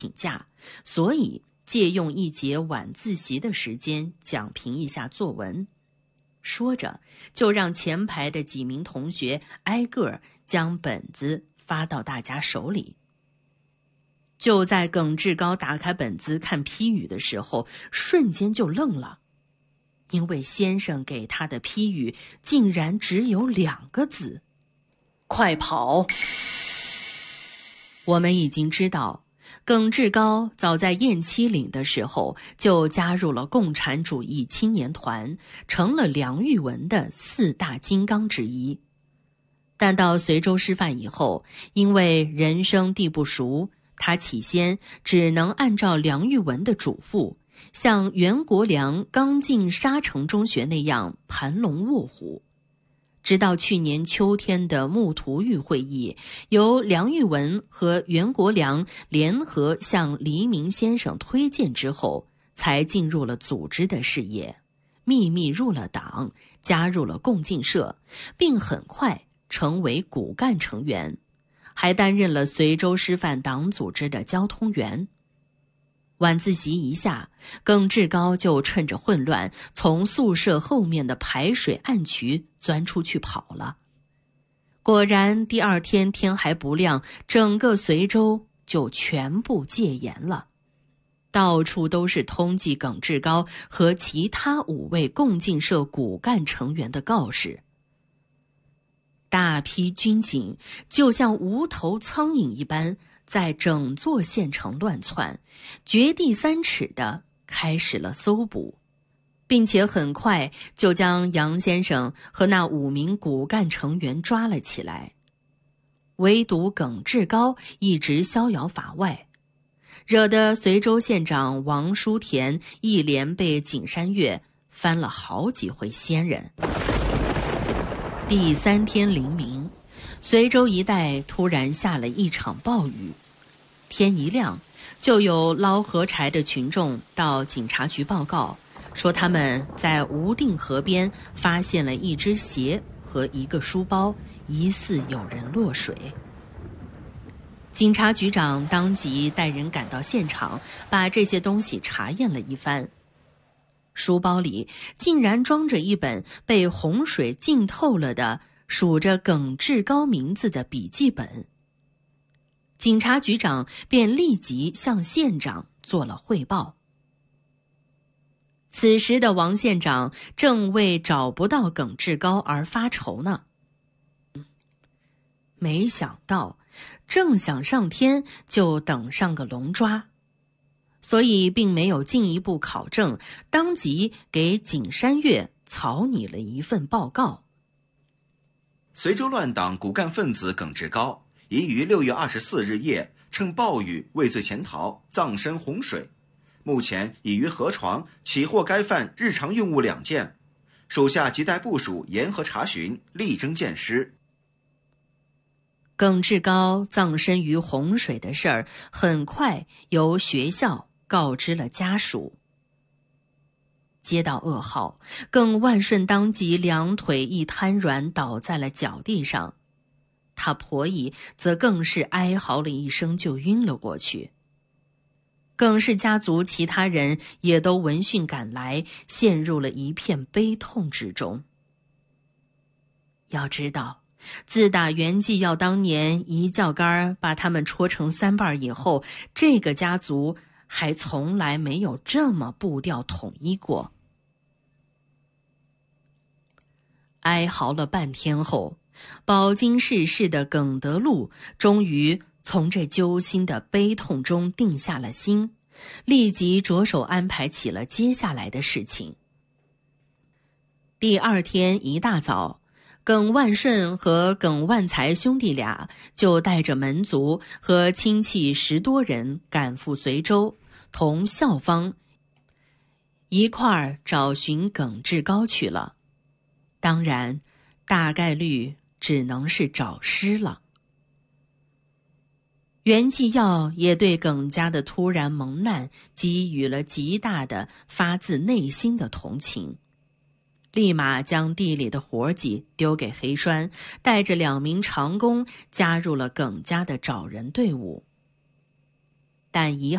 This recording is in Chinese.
请假，所以借用一节晚自习的时间讲评一下作文。说着，就让前排的几名同学挨个将本子发到大家手里。就在耿志高打开本子看批语的时候，瞬间就愣了，因为先生给他的批语竟然只有2个字：快跑！我们已经知道，耿志高早在雁栖岭的时候就加入了共产主义青年团，成了梁玉文的4大金刚之一。但到随州师范以后，因为人生地不熟，他起先只能按照梁玉文的嘱咐，像袁国良刚进沙城中学那样盘龙卧虎。直到去年秋天的木图玉会议，由梁玉文和袁国良联合向黎明先生推荐之后，才进入了组织的事业，秘密入了党，加入了共进社，并很快成为骨干成员，还担任了随州师范党组织的交通员。晚自习一下，耿志高就趁着混乱，从宿舍后面的排水暗渠钻出去跑了。果然，第2天天还不亮，整个随州就全部戒严了，到处都是通缉耿志高和其他5位共进社骨干成员的告示。大批军警就像无头苍蝇一般，在整座县城乱窜，掘地3尺的开始了搜捕，并且很快就将杨先生和那5名骨干成员抓了起来。唯独耿志高一直逍遥法外，惹得随州县长王书田一连被景山岳翻了好几回仙人。第3天黎明，随州一带突然下了一场暴雨，天一亮，就有捞河柴的群众到警察局报告，说他们在无定河边发现了一只鞋和一个书包，疑似有人落水。警察局长当即带人赶到现场，把这些东西查验了一番。书包里竟然装着一本被洪水浸透了的数着耿志高名字的笔记本。警察局长便立即向县长做了汇报。此时的王县长正为找不到耿志高而发愁呢。没想到正想上天，就等上个龙抓，所以并没有进一步考证，当即给景山岳草拟了一份报告。 随州乱党骨干分子耿志高已于6月24日夜趁暴雨畏罪潜逃，葬身洪水，目前已于河床起获该犯日常用物2件，手下亟待部署严核查询，力争见尸。 耿志高葬身于洪水的事儿，很快由学校告知了家属。接到噩耗，耿万顺当即2腿一瘫软，倒在了脚地上。他婆姨则更是哀嚎了一声就晕了过去。耿氏家族其他人也都闻讯赶来，陷入了一片悲痛之中。要知道，自打袁继耀当年一教杆把他们戳成3瓣以后，这个家族还从来没有这么步调统一过。哀嚎了半天后，饱经世事的耿德禄终于从这揪心的悲痛中定下了心，立即着手安排起了接下来的事情。第2天一大早，耿万顺和耿万才兄弟俩就带着门族和亲戚10多人赶赴随州，同校方一块儿找寻耿志高去了。当然，大概率只能是找尸了。袁继耀也对耿家的突然蒙难给予了极大的发自内心的同情，立马将地里的活计丢给黑栓，带着2名长工加入了耿家的找人队伍。但遗